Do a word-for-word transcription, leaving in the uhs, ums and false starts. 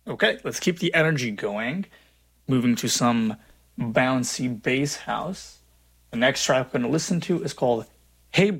Okay, let's keep the energy going. Moving to some bouncy bass house. The next track we're going to listen to is called Hey